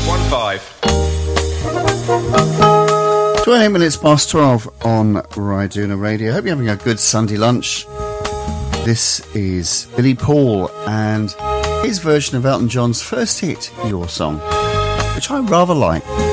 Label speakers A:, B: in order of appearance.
A: 28 minutes past 12 on Raiduna Radio. Hope you're having a good Sunday lunch. This is Billy Paul and his version of Elton John's first hit, Your Song, which I rather like.